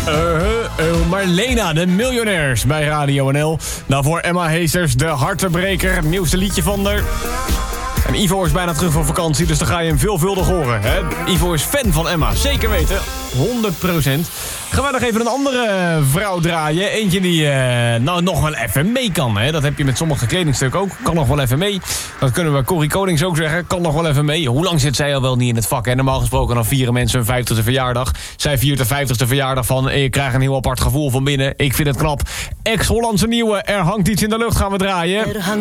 Marlena, de miljonairs bij Radio NL. Daarvoor Emma Heesters, de hartebreker. Het nieuwste liedje van haar. En Ivo is bijna terug van vakantie, dus dan ga je hem veelvuldig horen. Hè? Ivo is fan van Emma, zeker weten. 100%. Gaan we nog even een andere vrouw draaien. Eentje die nog wel even mee kan. Hè? Dat heb je met sommige kledingstukken ook. Kan nog wel even mee. Dat kunnen we Corrie Konings ook zeggen. Kan nog wel even mee. Hoe lang zit zij al wel niet in het vak? Hè? Normaal gesproken dan vieren mensen hun 50e verjaardag. Zij viert de 50e verjaardag van. Je krijgt een heel apart gevoel van binnen. Ik vind het knap. Ex-Hollandse nieuwe. Er hangt iets in de lucht, gaan we draaien.